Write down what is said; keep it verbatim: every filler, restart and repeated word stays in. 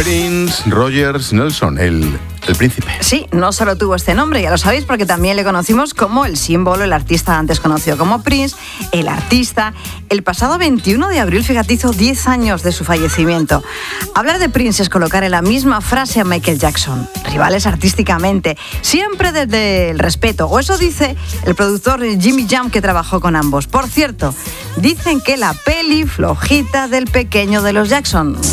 Prince Rogers Nelson, el, el príncipe. Sí, no solo tuvo este nombre, ya lo sabéis, porque también le conocimos como el símbolo, el artista antes conocido como Prince, el artista. El pasado veintiuno de abril, fíjate, hizo diez años de su fallecimiento. Hablar de Prince es colocar en la misma frase a Michael Jackson, rivales artísticamente, siempre desde el respeto, o eso dice el productor Jimmy Jam, que trabajó con ambos. Por cierto, dicen que la peli flojita del pequeño de los Jackson.